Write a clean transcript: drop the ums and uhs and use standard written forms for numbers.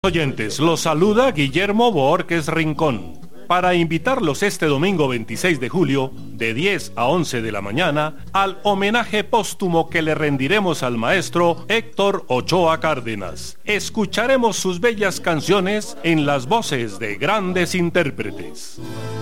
Oyentes, los saluda Guillermo Borges Rincón para invitarlos este domingo 26 de julio de 10 a 11 de la mañana al homenaje póstumo que le rendiremos al maestro Héctor Ochoa Cárdenas. Escucharemos sus bellas canciones en las voces de grandes intérpretes.